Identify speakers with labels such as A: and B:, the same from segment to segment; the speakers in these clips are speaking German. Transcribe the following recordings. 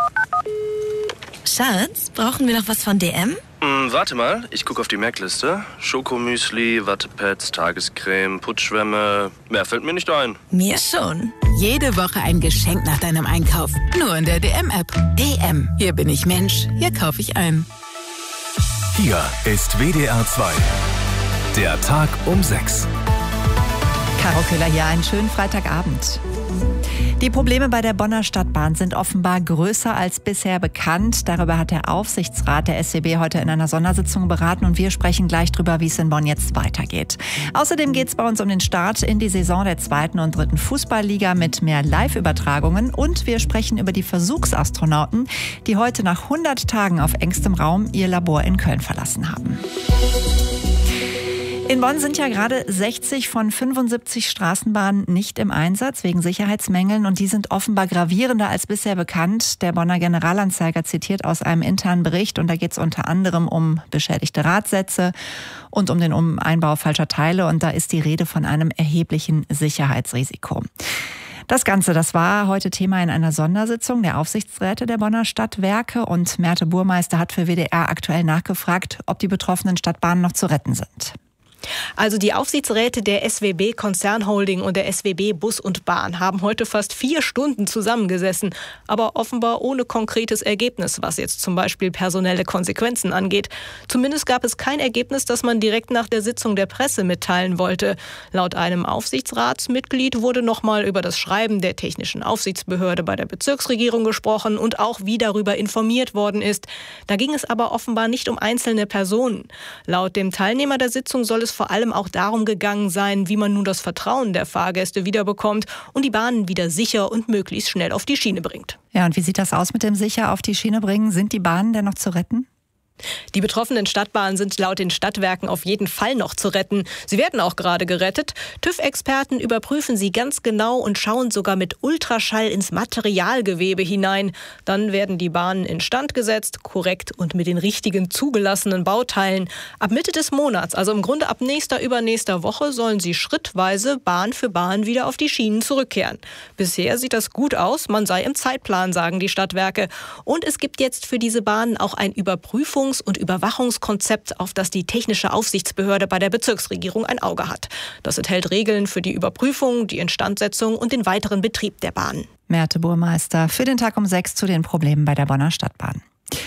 A: Schatz, brauchen wir noch was von DM?
B: Warte mal, ich gucke auf die Merkliste. Schokomüsli, Wattepads, Tagescreme, Putzschwämme. Mehr fällt mir nicht ein.
A: Mir schon.
C: Jede Woche ein Geschenk nach deinem Einkauf. Nur in der DM-App. DM. Hier bin ich Mensch. Hier kaufe ich ein.
D: Hier ist WDR 2. Der Tag um 6.
E: Caro Köhler hier, einen schönen Freitagabend. Die Probleme bei der Bonner Stadtbahn sind offenbar größer als bisher bekannt. Darüber hat der Aufsichtsrat der SWB heute in einer Sondersitzung beraten und wir sprechen gleich drüber, wie es in Bonn jetzt weitergeht. Außerdem geht es bei uns um den Start in die Saison der 2. und 3. Fußballliga mit mehr Live-Übertragungen und wir sprechen über die Versuchsastronauten, die heute nach 100 Tagen auf engstem Raum ihr Labor in Köln verlassen haben. In Bonn sind ja gerade 60 von 75 Straßenbahnen nicht im Einsatz wegen Sicherheitsmängeln und die sind offenbar gravierender als bisher bekannt. Der Bonner Generalanzeiger zitiert aus einem internen Bericht und da geht es unter anderem um beschädigte Radsätze und um den Einbau falscher Teile und da ist die Rede von einem erheblichen Sicherheitsrisiko. Das Ganze, das war heute Thema in einer Sondersitzung der Aufsichtsräte der Bonner Stadtwerke und Merte Burmeister hat für WDR aktuell nachgefragt, ob die betroffenen Stadtbahnen noch zu retten sind.
F: Also die Aufsichtsräte der SWB Konzernholding und der SWB Bus und Bahn haben heute fast 4 Stunden zusammengesessen, aber offenbar ohne konkretes Ergebnis, was jetzt zum Beispiel personelle Konsequenzen angeht. Zumindest gab es kein Ergebnis, das man direkt nach der Sitzung der Presse mitteilen wollte. Laut einem Aufsichtsratsmitglied wurde nochmal über das Schreiben der technischen Aufsichtsbehörde bei der Bezirksregierung gesprochen und auch wie darüber informiert worden ist. Da ging es aber offenbar nicht um einzelne Personen. Laut dem Teilnehmer der Sitzung soll es vor allem auch darum gegangen sein, wie man nun das Vertrauen der Fahrgäste wiederbekommt und die Bahnen wieder sicher und möglichst schnell auf die Schiene bringt.
E: Ja, und wie sieht das aus mit dem sicher auf die Schiene bringen? Sind die Bahnen denn noch zu retten?
F: Die betroffenen Stadtbahnen sind laut den Stadtwerken auf jeden Fall noch zu retten. Sie werden auch gerade gerettet. TÜV-Experten überprüfen sie ganz genau und schauen sogar mit Ultraschall ins Materialgewebe hinein. Dann werden die Bahnen instand gesetzt, korrekt und mit den richtigen zugelassenen Bauteilen. Ab Mitte des Monats, also im Grunde ab nächster, übernächster Woche, sollen sie schrittweise Bahn für Bahn wieder auf die Schienen zurückkehren. Bisher sieht das gut aus, man sei im Zeitplan, sagen die Stadtwerke. Und es gibt jetzt für diese Bahnen auch ein Überprüfungs- und Überwachungskonzept, auf das die technische Aufsichtsbehörde bei der Bezirksregierung ein Auge hat. Das enthält Regeln für die Überprüfung, die Instandsetzung und den weiteren Betrieb der Bahn.
E: Merte Burmeister für den Tag um 6 zu den Problemen bei der Bonner Stadtbahn.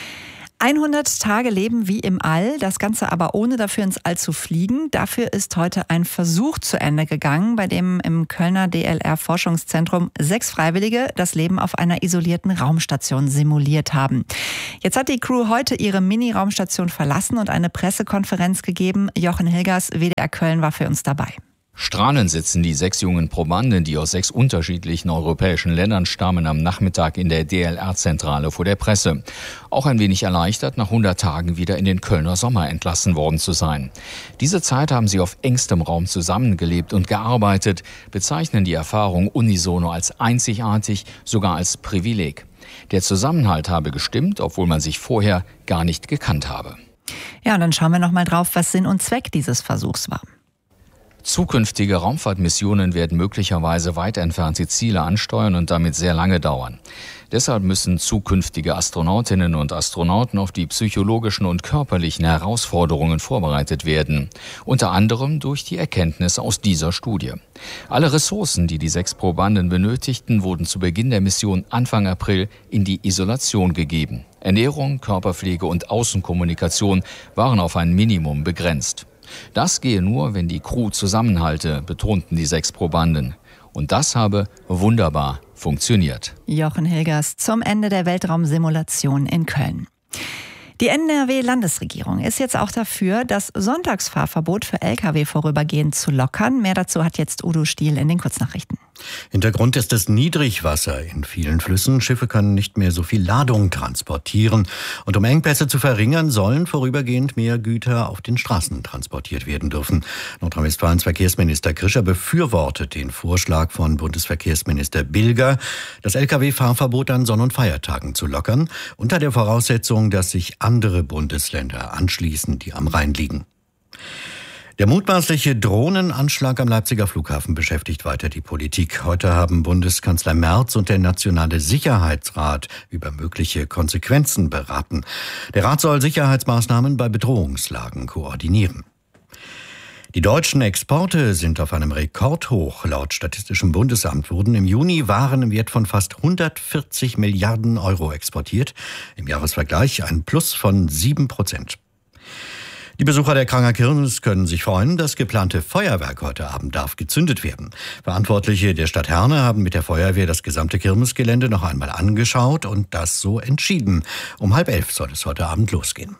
E: 100 Tage leben wie im All, das Ganze aber ohne dafür ins All zu fliegen. Dafür ist heute ein Versuch zu Ende gegangen, bei dem im Kölner DLR-Forschungszentrum 6 Freiwillige das Leben auf einer isolierten Raumstation simuliert haben. Jetzt hat die Crew heute ihre Mini-Raumstation verlassen und eine Pressekonferenz gegeben. Jochen Hilgers, WDR Köln, war für uns dabei.
G: Strahlend sitzen die 6 jungen Probanden, die aus 6 unterschiedlichen europäischen Ländern stammen, am Nachmittag in der DLR-Zentrale vor der Presse. Auch ein wenig erleichtert, nach 100 Tagen wieder in den Kölner Sommer entlassen worden zu sein. Diese Zeit haben sie auf engstem Raum zusammengelebt und gearbeitet, bezeichnen die Erfahrung unisono als einzigartig, sogar als Privileg. Der Zusammenhalt habe gestimmt, obwohl man sich vorher gar nicht gekannt habe.
E: Ja, und dann schauen wir noch mal drauf, was Sinn und Zweck dieses Versuchs war.
G: Zukünftige Raumfahrtmissionen werden möglicherweise weit entfernte Ziele ansteuern und damit sehr lange dauern. Deshalb müssen zukünftige Astronautinnen und Astronauten auf die psychologischen und körperlichen Herausforderungen vorbereitet werden. Unter anderem durch die Erkenntnisse aus dieser Studie. Alle Ressourcen, die die 6 Probanden benötigten, wurden zu Beginn der Mission Anfang April in die Isolation gegeben. Ernährung, Körperpflege und Außenkommunikation waren auf ein Minimum begrenzt. Das gehe nur, wenn die Crew zusammenhalte, betonten die 6 Probanden. Und das habe wunderbar funktioniert.
E: Jochen Hilgers zum Ende der Weltraumsimulation in Köln. Die NRW-Landesregierung ist jetzt auch dafür, das Sonntagsfahrverbot für Lkw vorübergehend zu lockern. Mehr dazu hat jetzt Udo Stiel in den Kurznachrichten.
H: Hintergrund ist das Niedrigwasser in vielen Flüssen. Schiffe können nicht mehr so viel Ladung transportieren. Und um Engpässe zu verringern, sollen vorübergehend mehr Güter auf den Straßen transportiert werden dürfen. Nordrhein-Westfalens Verkehrsminister Krischer befürwortet den Vorschlag von Bundesverkehrsminister Bilger, das Lkw-Fahrverbot an Sonn- und Feiertagen zu lockern, unter der Voraussetzung, dass sich andere Bundesländer anschließen, die am Rhein liegen. Der mutmaßliche Drohnenanschlag am Leipziger Flughafen beschäftigt weiter die Politik. Heute haben Bundeskanzler Merz und der Nationale Sicherheitsrat über mögliche Konsequenzen beraten. Der Rat soll Sicherheitsmaßnahmen bei Bedrohungslagen koordinieren. Die deutschen Exporte sind auf einem Rekordhoch. Laut Statistischem Bundesamt wurden im Juni Waren im Wert von fast 140 Milliarden Euro exportiert. Im Jahresvergleich ein Plus von 7%. Die Besucher der Kranger Kirmes können sich freuen, das geplante Feuerwerk heute Abend darf gezündet werden. Verantwortliche der Stadt Herne haben mit der Feuerwehr das gesamte Kirmesgelände noch einmal angeschaut und das so entschieden. Um 10:30 soll es heute Abend losgehen.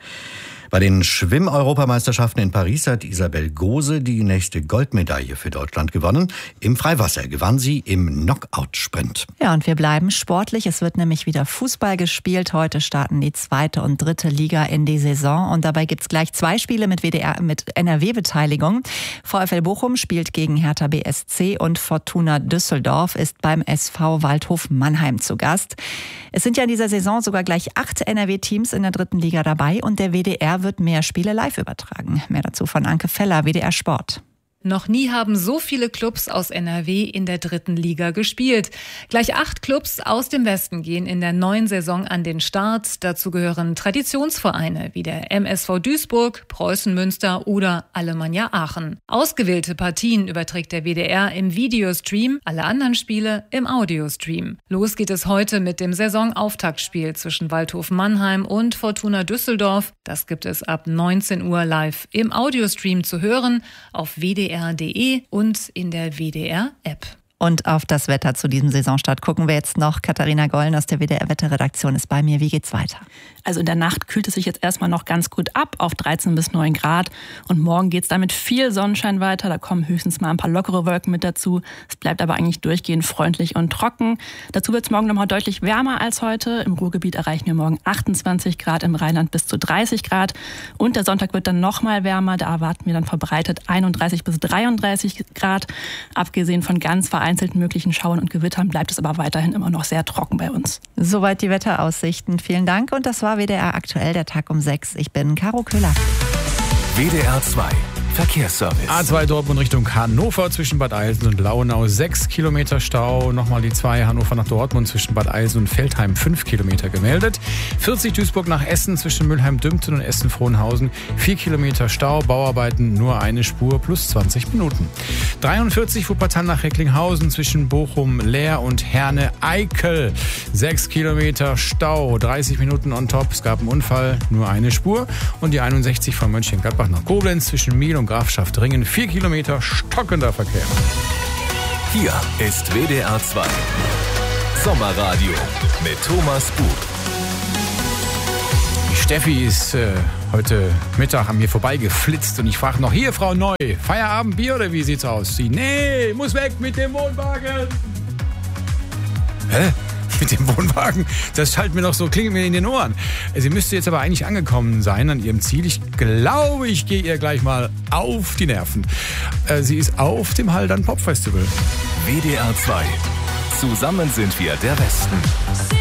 H: Bei den Schwimm-Europameisterschaften in Paris hat Isabel Gose die nächste Goldmedaille für Deutschland gewonnen. Im Freiwasser gewann sie im Knockout-Sprint.
E: Ja, und wir bleiben sportlich. Es wird nämlich wieder Fußball gespielt. Heute starten die 2. und 3. Liga in die Saison. Und dabei gibt's gleich 2 Spiele mit NRW-Beteiligung. VfL Bochum spielt gegen Hertha BSC und Fortuna Düsseldorf ist beim SV Waldhof Mannheim zu Gast. Es sind ja in dieser Saison sogar gleich 8 NRW-Teams in der 3. Liga dabei und der WDR wird mehr Spiele live übertragen. Mehr dazu von Anke Feller, WDR Sport.
I: Noch nie haben so viele Clubs aus NRW in der 3. Liga gespielt. Gleich 8 Clubs aus dem Westen gehen in der neuen Saison an den Start. Dazu gehören Traditionsvereine wie der MSV Duisburg, Preußen Münster oder Alemannia Aachen. Ausgewählte Partien überträgt der WDR im Videostream, alle anderen Spiele im Audiostream. Los geht es heute mit dem Saisonauftaktspiel zwischen Waldhof Mannheim und Fortuna Düsseldorf. Das gibt es ab 19 Uhr live im Audiostream zu hören auf WDR.de und in der WDR-App.
E: Und auf das Wetter zu diesem Saisonstart gucken wir jetzt noch. Katharina Gollen aus der WDR-Wetterredaktion ist bei mir. Wie geht's weiter?
J: Also in der Nacht kühlt es sich jetzt erstmal noch ganz gut ab auf 13 bis 9 Grad. Und morgen geht's dann mit viel Sonnenschein weiter. Da kommen höchstens mal ein paar lockere Wolken mit dazu. Es bleibt aber eigentlich durchgehend freundlich und trocken. Dazu wird's morgen nochmal deutlich wärmer als heute. Im Ruhrgebiet erreichen wir morgen 28 Grad, im Rheinland bis zu 30 Grad. Und der Sonntag wird dann nochmal wärmer. Da erwarten wir dann verbreitet 31 bis 33 Grad. Abgesehen von ganz vereinzelten möglichen Schauern und Gewittern bleibt es aber weiterhin immer noch sehr trocken bei uns.
E: Soweit die Wetteraussichten. Vielen Dank und das war WDR aktuell, der Tag um 6. Ich bin Caro Köhler.
D: WDR 2 Verkehrsservice.
K: A2 Dortmund Richtung Hannover zwischen Bad Eilsen und Launau 6 Kilometer Stau. Nochmal die 2 Hannover nach Dortmund zwischen Bad Eilsen und Veltheim 5 Kilometer gemeldet. 40 Duisburg nach Essen zwischen Mülheim-Dümpten und Essen-Frohnhausen 4 Kilometer Stau. Bauarbeiten nur eine Spur plus 20 Minuten. 43 Wuppertal nach Recklinghausen zwischen Bochum-Leer und Herne-Eickel 6 Kilometer Stau. 30 Minuten on top. Es gab einen Unfall, nur eine Spur. Und die 61 von Mönchengladbach nach Koblenz zwischen Miel und Grafschaft-Ringen 4 Kilometer stockender Verkehr.
D: Hier ist WDR 2 Sommerradio mit Thomas Buch.
K: Die Steffi ist heute Mittag an mir vorbeigeflitzt und ich frage noch, hier Frau Neu, Feierabendbier oder wie sieht's aus? Sie, nee, muss weg mit dem Wohnwagen. Hä? Mit dem Wohnwagen? Das schallt mir noch so, klingelt mir in den Ohren. Sie müsste jetzt aber eigentlich angekommen sein an ihrem Ziel. Ich glaube, ich gehe ihr gleich mal auf die Nerven. Sie ist auf dem Haldern Pop Festival.
D: WDR 2. Zusammen sind wir der Westen.